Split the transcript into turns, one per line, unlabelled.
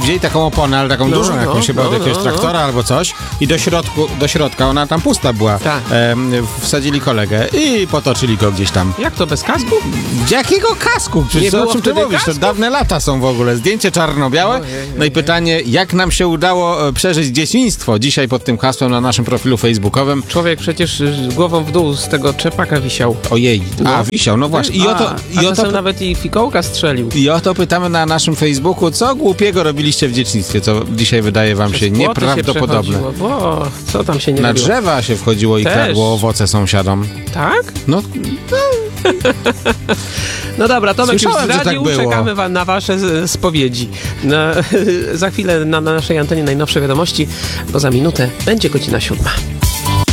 wzięli taką oponę, ale taką dużą, jakąś chyba od jakiegoś traktora albo coś i do środka ona tam pusta była.
Tak.
Wsadzili kolegę i potoczyli go gdzieś tam.
Jak to, bez kasku?
Jakiego kasku? Przecież
Nie
o
było
czym ty
wtedy
mówisz? To
kasku?
dawne lata są w ogóle. Zdjęcie czarno-białe. No i pytanie, jak nam się udało przeżyć dzieciństwo? Dzisiaj pod tym hasłem na naszym profilu facebookowym.
Człowiek przecież głową w dół z tego czepaka wisiał.
Ojej. Wisiał, no właśnie.
Czasem nawet i fikołka strzelił.
I o to pytamy na naszym Facebooku, co głupiego robiliście w dzieciństwie, co dzisiaj wydaje wam się nieprawdopodobne.
Bo co tam się nie
Na
robiło?
drzewa się wchodziło i
Też.
kradło owoce sąsiadom.
Tak?
No,
No dobra, Tomek
Słyszałem,
już
że
zdradził,
tak było.
czekamy na wasze spowiedzi. Za chwilę na naszej antenie najnowsze wiadomości, bo za minutę będzie 7:00.